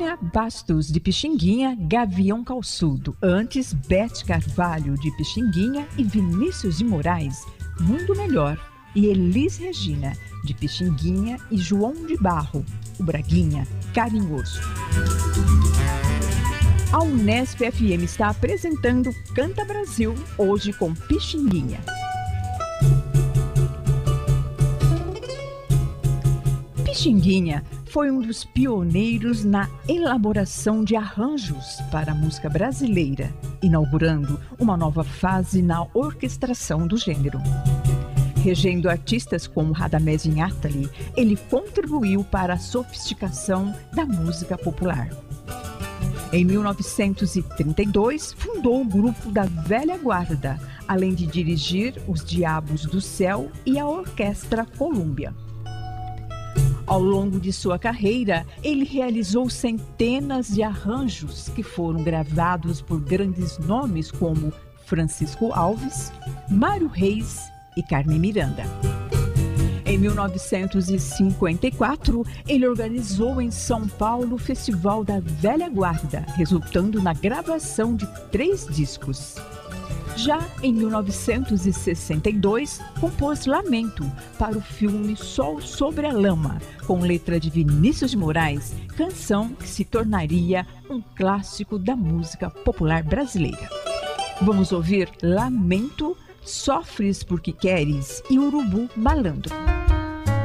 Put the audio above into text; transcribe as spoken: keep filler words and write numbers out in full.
Tina Bastos, de Pixinguinha, Gavião Calçudo. Antes, Beth Carvalho, de Pixinguinha, e Vinícius de Moraes, Mundo Melhor. E Elis Regina, de Pixinguinha, e João de Barro, o Braguinha, Carinhoso. A Unesp F M está apresentando Canta Brasil, hoje com Pixinguinha. Pixinguinha foi um dos pioneiros na elaboração de arranjos para a música brasileira, inaugurando uma nova fase na orquestração do gênero. Regendo artistas como Radamés Inátali, ele contribuiu para a sofisticação da música popular. Em mil novecentos e trinta e dois, fundou o grupo da Velha Guarda, além de dirigir Os Diabos do Céu e a Orquestra Colúmbia. Ao longo de sua carreira, ele realizou centenas de arranjos que foram gravados por grandes nomes como Francisco Alves, Mário Reis e Carmen Miranda. Em mil novecentos e cinquenta e quatro, ele organizou em São Paulo o Festival da Velha Guarda, resultando na gravação de três discos. Já em mil novecentos e sessenta e dois, compôs Lamento para o filme Sol sobre a Lama, com letra de Vinícius de Moraes, canção que se tornaria um clássico da música popular brasileira. Vamos ouvir Lamento, Sofres Porque Queres e Urubu Malandro.